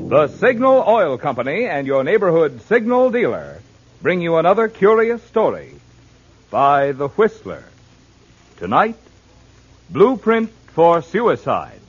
The Signal Oil Company and your neighborhood Signal dealer bring you another curious story by The Whistler. Tonight, Blueprint for Suicide.